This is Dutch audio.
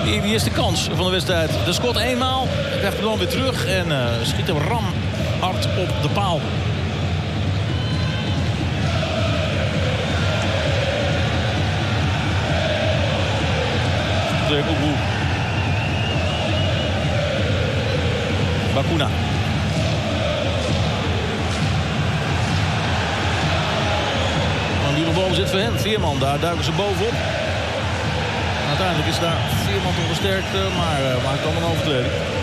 Die eerste kans van de wedstrijd. De schot eenmaal. Hij krijgt hem dan weer terug. En schiet hem ram hard op de paal. Bacuna. Maar wie er boven zit voor hen? Veerman, daar duiken ze bovenop. Uiteindelijk is daar Veerman toch versterkt, maar kan een overtreding.